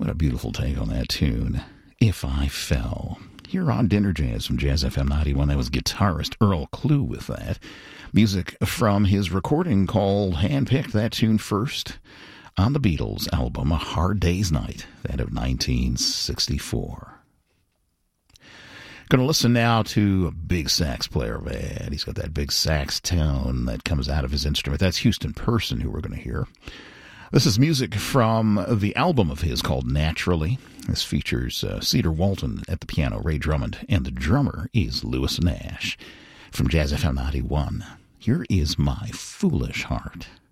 What a beautiful take on that tune. If I Fell. Here on Dinner Jazz from Jazz FM 91, that was guitarist Earl Klugh with that. Music from his recording called Handpicked, that tune first on the Beatles album, A Hard Day's Night, that of 1964. Going to listen now to a big sax player, man. He's got that big sax tone that comes out of his instrument. That's Houston Person, who we're going to hear. This is music from the album of his called Naturally. This features Cedar Walton at the piano, Ray Drummond, and the drummer is Lewis Nash. From Jazz FM 91, here is My Foolish Heart.